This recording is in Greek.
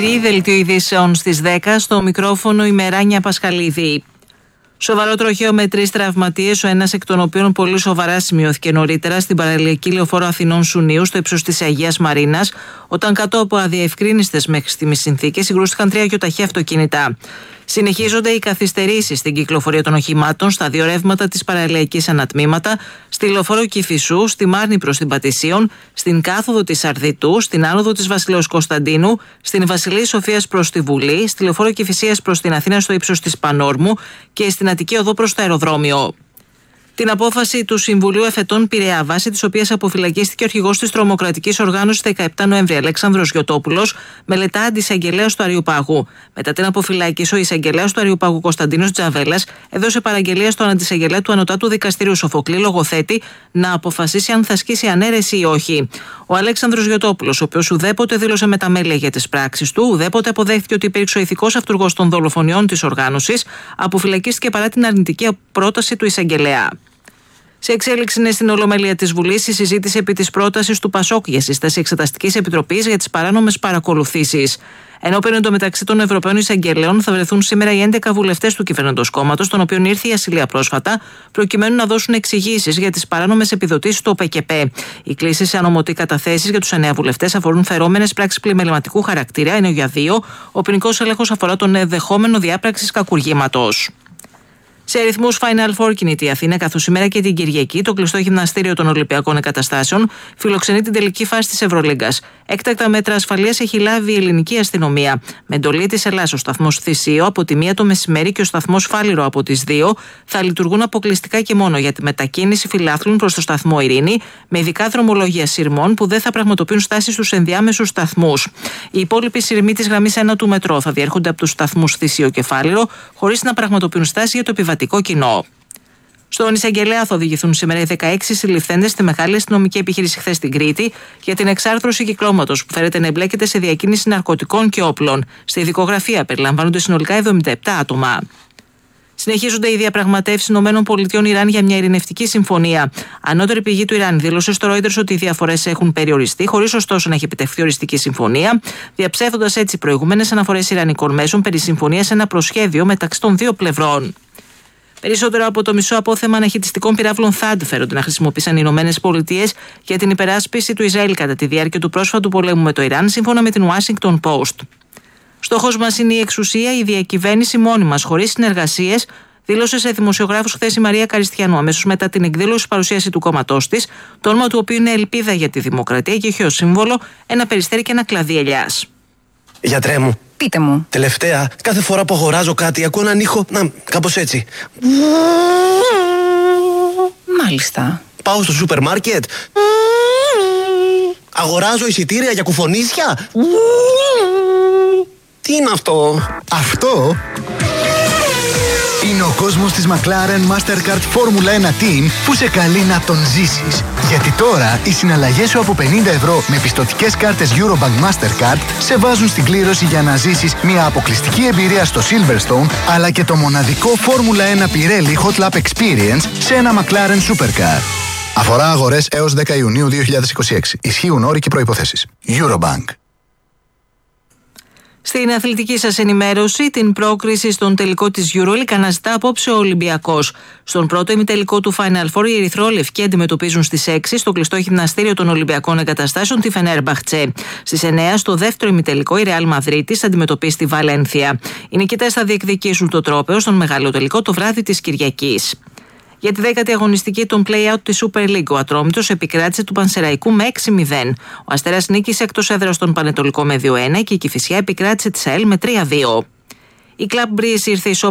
Ζαφυρί, δελτίο ειδήσεων στις 10, στο μικρόφωνο η Μεράνια Πασχαλίδη. Σοβαρό τροχαίο με 3 τραυματίες, ο ένας εκ των οποίων πολύ σοβαρά σημειώθηκε νωρίτερα στην παραλιακή λεωφόρο Αθηνών Σουνίου, στο ύψος της Αγίας Μαρίνας, όταν κάτω από αδιαευκρίνιστες μέχρι στιγμής συνθήκες συγκρούστηκαν 3 γιοταχή αυτοκίνητα. Συνεχίζονται οι καθυστερήσεις στην κυκλοφορία των οχημάτων στα 2 ρεύματα της παραλιακής ανατμήματα, στη λεωφόρο Κηφισού, στη Μάρνη προς την Πατησίων, στην κάθοδο της Αρδιτού, στην άνοδο της Βασιλέως Κωνσταντίνου, στην Βασιλής Σοφίας προς τη Βουλή, στη λεωφόρο Κηφισίας προς την Αθήνα στο ύψος της Πανόρμου και στην Αττική οδό προς το αεροδρόμιο. Την απόφαση του Συμβουλίου Εφετών Πειραιά, βάσει της οποίας αποφυλακίστηκε ο αρχηγός της τρομοκρατικής οργάνωσης 17 Νοέμβρη, Αλέξανδρος Γιωτόπουλος, μελετά αντισαγγελέας του Αριουπάγου. Μετά την αποφυλάκηση, ο εισαγγελέας του Αριουπάγου Κωνσταντίνος Τζαβέλας έδωσε παραγγελία στον αντισαγγελέα του Ανωτάτου Δικαστηρίου Σοφοκλή Λογοθέτη να αποφασίσει αν θα ασκήσει ανέρεση ή όχι. Ο Αλέξανδρος Γιωτόπουλος, ο οποίος ουδέποτε δήλωσε μεταμέλεια για τις πράξεις του, ουδέποτε αποδέχθηκε ότι υπήρξε ο ηθικός αυτουργός των δολοφονιών της οργάνωσης, αποφυλακίστηκε παρά την αρνητική πρόταση του εισαγγελέα. Σε εξέλιξη είναι στην Ολομέλεια της Βουλής η συζήτηση επί της πρότασης του ΠΑΣΟΚ για σύσταση Εξεταστικής Επιτροπής για τις παράνομες παρακολουθήσεις. Ενώπιον εντωμεταξύ των Ευρωπαίων Εισαγγελέων θα βρεθούν σήμερα οι 11 βουλευτές του κυβερνώντος κόμματος, των οποίων ήρθε η ασυλία πρόσφατα, προκειμένου να δώσουν εξηγήσεις για τις παράνομες επιδοτήσεις του ΟΠΕΚΕΠ. Οι κλήσεις σε ανωμοτή καταθέσεις για τους 9 βουλευτές αφορούν φερόμενες πράξεις πλημεληματικού χαρακτήρα, ενώ για 2 ο ποινικός έλεγχος αφορά τον ενδεχόμενο διάπραξης κακουργήματος. Σε αριθμούς Final Four κινείται η Αθήνα, καθώς σήμερα και την Κυριακή το κλειστό γυμναστήριο των Ολυμπιακών Εγκαταστάσεων φιλοξενεί την τελική φάση της Ευρωλίγκας. Έκτακτα μέτρα ασφαλείας έχει λάβει η ελληνική αστυνομία. Με εντολή της Ελλάδας, ο σταθμός Θησίο από τη 1 το μεσημέρι και ο σταθμός Φάληρο από τις 2 θα λειτουργούν αποκλειστικά και μόνο για τη μετακίνηση φιλάθλων προς το σταθμό Ειρήνη, με ειδικά δρομολόγια σειρμών που δεν θα πραγματοποιούν στάσεις στους ενδιάμεσους σταθμούς. Οι υπόλοιποι σειρμοί της γραμμής 1 του μετρό θα διέρχονται από τους σταθμούς Θησίο και Φάληρο, χωρίς να πραγματοποιούν στάση για το επιβατικό κοινό. Στον εισαγγελέα θα οδηγηθούν σήμερα οι 16 συλληφθέντες στη μεγάλη αστυνομική επιχείρηση χθες στην Κρήτη για την εξάρθρωση κυκλώματος που φέρεται να εμπλέκεται σε διακίνηση ναρκωτικών και όπλων. Στη δικογραφία περιλαμβάνονται συνολικά 77 άτομα. Συνεχίζονται οι διαπραγματεύσεις ΗΠΑ-Ιράν για μια ειρηνευτική συμφωνία. Ανώτερη πηγή του Ιράν δήλωσε στο Reuters ότι οι διαφορές έχουν περιοριστεί, χωρίς ωστόσο να έχει επιτευχθεί οριστική συμφωνία, διαψεύδοντας έτσι προηγούμενες αναφορές ιρανικών μέσων περί συμφωνίας σε ένα προσχέδιο μεταξύ των 2 πλευρών. Περισσότερο από το μισό απόθεμα αναχαιτιστικών πυράβλων THAAD φέρονται να χρησιμοποίησαν οι ΗΠΑ για την υπεράσπιση του Ισραήλ κατά τη διάρκεια του πρόσφατου πολέμου με το Ιράν, σύμφωνα με την Washington Post. Στόχος μας είναι η εξουσία, η διακυβέρνηση μόνη μας, χωρίς συνεργασίες, δήλωσε σε δημοσιογράφους χθες η Μαρία Καριστιανού, αμέσως μετά την εκδήλωση παρουσίαση του κόμματός της, το όνομα του οποίου είναι Ελπίδα για τη Δημοκρατία και έχει ως σύμβολο ένα περιστέρι και ένα κλαδί ελιάς. Γιατρέ μου. Πείτε μου. Τελευταία, κάθε φορά που αγοράζω κάτι, ακούω έναν ήχο, κάπως έτσι. Μάλιστα. Πάω στο σούπερ μάρκετ. Αγοράζω εισιτήρια για κουφονίσια. Τι είναι αυτό? Αυτό είναι ο κόσμος της McLaren Mastercard Formula 1 Team που σε καλεί να τον ζήσεις. Γιατί τώρα οι συναλλαγές σου από 50 ευρώ με πιστωτικές κάρτες Eurobank Mastercard σε βάζουν στην κλήρωση για να ζήσεις μια αποκλειστική εμπειρία στο Silverstone, αλλά και το μοναδικό Formula 1 Pirelli Hot Lap Experience σε ένα McLaren Supercar. Αφορά αγορές έως 10 Ιουνίου 2026. Ισχύουν όροι και προϋποθέσεις. Eurobank. Στην αθλητική σας ενημέρωση, την πρόκριση στον τελικό της EuroLeague αναζητά απόψε ο Ολυμπιακός. Στον πρώτο ημιτελικό του Final Four, οι ερυθρόλευκοι αντιμετωπίζουν στις 6 στο κλειστό γυμναστήριο των Ολυμπιακών Εγκαταστάσεων τη Φενέρμπαχτσε. Στις 9 στο δεύτερο ημιτελικό, η Ρεάλ Μαδρίτης αντιμετωπίζει τη Βαλένθια. Οι νικητές θα διεκδικήσουν το τρόπαιο στον μεγάλο τελικό το βράδυ της Κυριακής. Για τη 10η αγωνιστική των play-out της Super League, ο Ατρόμητος επικράτησε του Πανσεραϊκού με 6-0. Ο Αστέρας νίκησε εκτός έδρας τον Πανετολικό με 2-1 και η Κηφισιά επικράτησε τη ΑΕΛ με 3-2. Η Club Breeze ήρθε